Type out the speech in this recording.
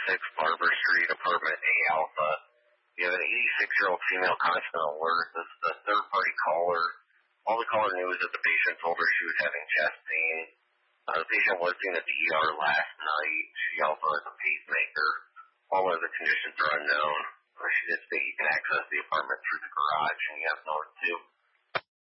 Barber Street, apartment A Alpha. You have an 86-year-old female constant alert. This is the third-party caller. All the caller knew was that the patient told her she was having chest pain. The patient was seen at the ER last night. She also has a pacemaker. All other conditions are unknown. She did say you can access the apartment through the garage, and you have notice too.